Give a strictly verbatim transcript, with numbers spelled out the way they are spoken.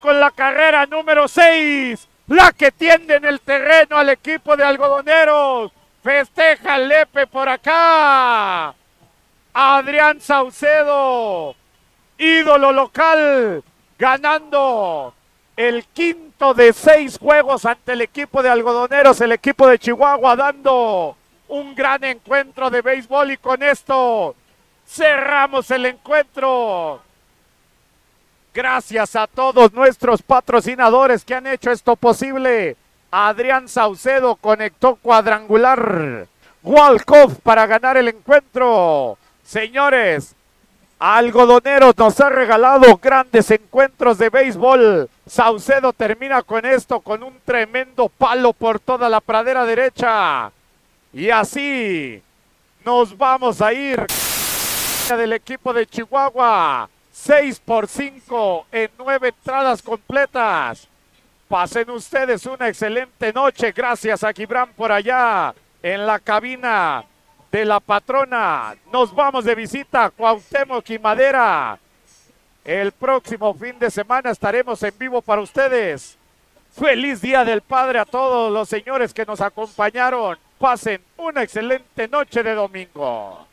con la carrera número seis, la que tiende en el terreno al equipo de Algodoneros. Festeja el Lepe por acá. Adrián Saucedo, ídolo local, ganando el quinto de seis juegos ante el equipo de Algodoneros, el equipo de Chihuahua, dando un gran encuentro de béisbol, y con esto cerramos el encuentro. Gracias a todos nuestros patrocinadores que han hecho esto posible. Adrián Saucedo conectó cuadrangular, walk-off para ganar el encuentro. Señores, Algodoneros nos ha regalado grandes encuentros de béisbol. Saucedo termina con esto, con un tremendo palo por toda la pradera derecha. Y así nos vamos a ir del equipo de Chihuahua. seis por cinco en nueve entradas completas. Pasen ustedes una excelente noche. Gracias a Gibran por allá en la cabina de la patrona. Nos vamos de visita a Cuauhtémoc y Madera. El próximo fin de semana estaremos en vivo para ustedes. Feliz Día del Padre a todos los señores que nos acompañaron. Pasen una excelente noche de domingo.